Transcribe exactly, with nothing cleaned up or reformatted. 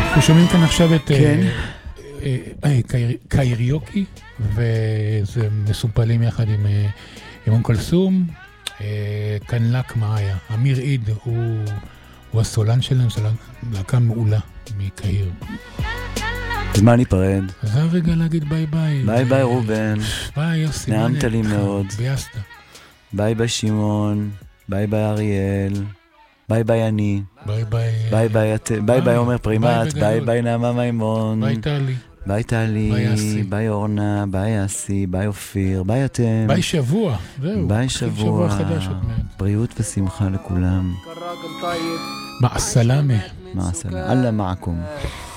אנחנו שומעים כאן עכשיו את כן. קייריוקי, וזה מסופלים יחד עם אום כלסום. כאן לק מאיה, אמיר עיד הוא הסולן שלנו, סולן להקה מעולה מקהיר. אז מה ניפרד? אז זה הרגע להגיד ביי ביי. ביי ביי רובן. ביי יוסי. נעמת לי מאוד. ביאסת. ביי ביי שמעון. ביי ביי אריאל. ביי ביי אני. ביי ביי. ביי ביי ביי ביי עומר פרימט. ביי ביי נעמה מימון. ביי טלי. ביי טלי. ביי אורנה. ביי אסי. ביי אופיר. ביי אתם. ביי שבוע. זהו. ביי שבוע. חדש עוד מעט. בריאות ושמחה לכולם. מע הסלאמה. מע הסלאמה. אללה מעכום.